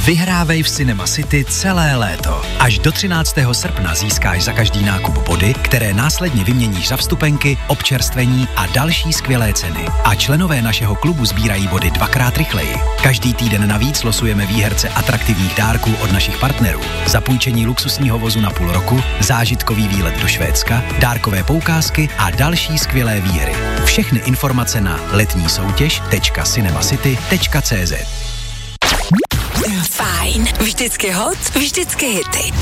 Vyhrávej v Cinema City celé léto. Až do 13. srpna získáš za každý nákup body, které následně vyměníš za vstupenky, občerstvení a další skvělé ceny. A členové našeho klubu sbírají body 2x rychleji. Každý týden navíc losujeme výherce atraktivních dárků od našich partnerů. Zapůjčení luxusního vozu na půl roku, zážitkový výlet do Švédska, dárkové poukázky a další skvělé výhry. Všechny informace na letnísoutěž.cinemacity.cz. Fajn. Vždycky hot, vždycky hity.